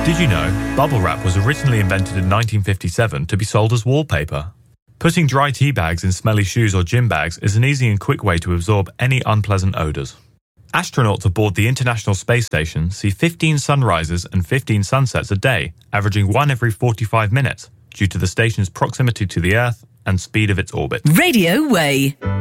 Did you know bubble wrap was originally invented in 1957 to be sold as wallpaper? Putting dry tea bags in smelly shoes or gym bags is an easy and quick way to absorb any unpleasant odours. Astronauts aboard the International Space Station see 15 sunrises and 15 sunsets a day, averaging one every 45 minutes, due to the station's proximity to the Earth and speed of its orbit. Radio Way.